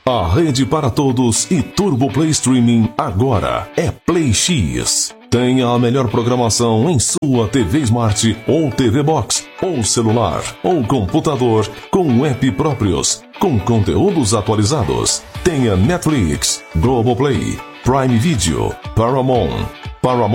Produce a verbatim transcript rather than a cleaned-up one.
A rede para todos e Turbo Play Streaming agora é Play X. Tenha a melhor programação em sua T V Smart ou T V Box, ou celular, ou computador com app próprios, com conteúdos atualizados. Tenha Netflix, Globoplay, Prime Video, Paramount, Paramount